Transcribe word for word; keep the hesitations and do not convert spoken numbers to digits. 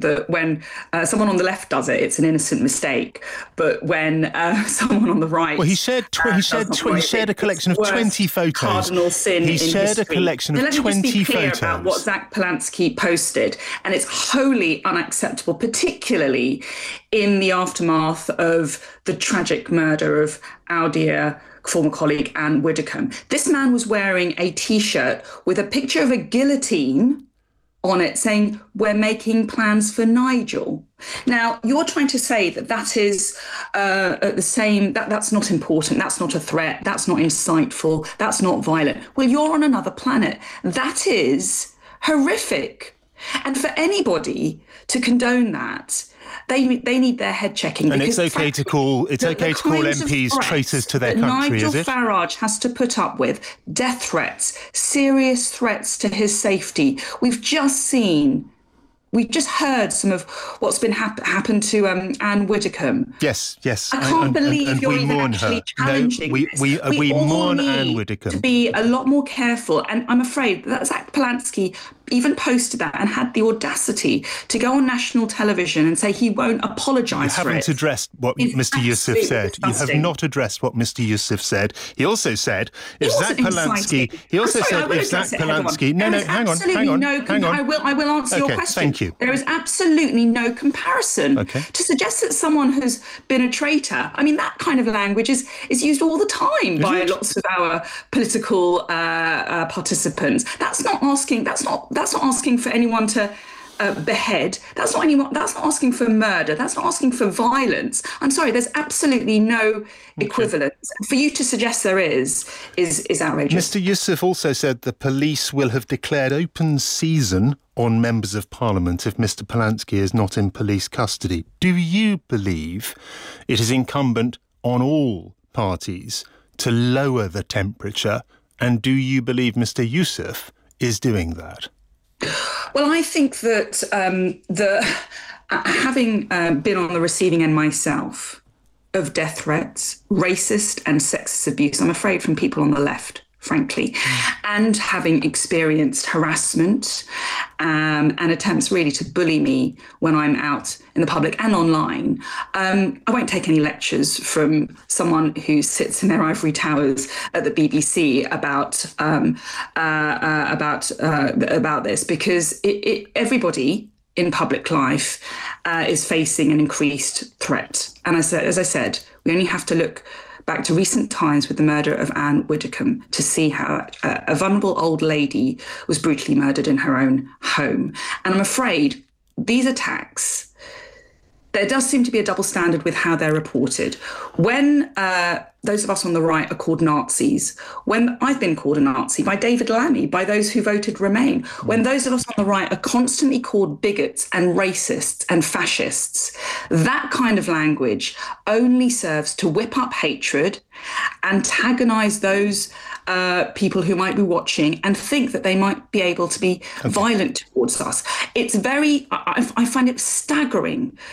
that when uh, someone on the left does it, it's an innocent mistake, but when uh, someone on the right, well, he shared tw- uh, he shared tw- he shared a collection of twenty photos. Cardinal sin he in shared history. a collection now, of let twenty me just be clear photos about what Zach Polanski posted, and it's wholly unacceptable, particularly in the aftermath of the tragic murder of our dear former colleague Anne Widdecombe. This man was wearing a T-shirt with a picture of a guillotine on it saying, "We're making plans for Nigel." Now, you're trying to say that that is uh, the same, that that's not important, that's not a threat, that's not insightful, that's not violent. Well, you're on another planet. That is horrific. And for anybody to condone that, they they need their head checking. And it's okay to call it's okay to call M Ps traitors to their country, Nigel is it? Farage has to put up with death threats, serious threats to his safety. We've just seen. We just heard some of what's been hap- happened to um, Anne Widdecombe. Yes, yes. I can't and, believe and, and you're we even mourn actually her. challenging no, we, this. we, uh, we, we all mourn need Anne Widdecombe. to be a lot more careful. And I'm afraid that Zach Polanski even posted that and had the audacity to go on national television and say he won't apologise for it. You haven't addressed what it's Mister Yusuf said. Disgusting. You have not addressed what Mister Yusuf said. He also said, if Zach Polanski... Inciting. He also sorry, said, if Zach Polanski... No, no, no, hang on, hang on, no hang on. I will, I will answer okay, your question. Thank you. There is absolutely no comparison. Okay. To suggest that someone has been a traitor, I mean, that kind of language is, is used all the time is by it? lots of our political uh, uh, participants. That's not asking, that's not, that's not asking for anyone to uh, behead. That's not anyone, that's not asking for murder. That's not asking for violence. I'm sorry, there's absolutely no okay. equivalence. For you to suggest there is, is, is outrageous. Mister Yusuf also said the police will have declared open season on members of Parliament if Mister Polanski is not in police custody. Do you believe it is incumbent on all parties to lower the temperature, and do you believe Mister Yusuf is doing that? Well, I think that um, the uh, having uh, been on the receiving end myself of death threats, racist and sexist abuse, I'm afraid, from people on the left, frankly, mm. and having experienced harassment um, and attempts really to bully me when I'm out in the public and online, um, I won't take any lectures from someone who sits in their ivory towers at the B B C about um, uh, uh, about uh, about this, because it, it, everybody in public life uh, is facing an increased threat. And as, as I said, we only have to look back to recent times with the murder of Anne Widdecombe to see how a, a vulnerable old lady was brutally murdered in her own home. And I'm afraid these attacks, there does seem to be a double standard with how they're reported. When uh, those of us on the right are called Nazis, when I've been called a Nazi by David Lammy, by those who voted Remain, when those of us on the right are constantly called bigots and racists and fascists, that kind of language only serves to whip up hatred, antagonise those uh, people who might be watching and think that they might be able to be okay. violent towards us. It's very, I, I find it staggering